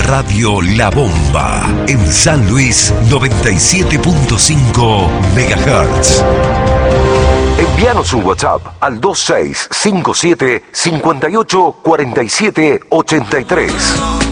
Radio La Bomba. En San Luis, 97.5 MHz. Envíanos un WhatsApp al 2657 58 47 83.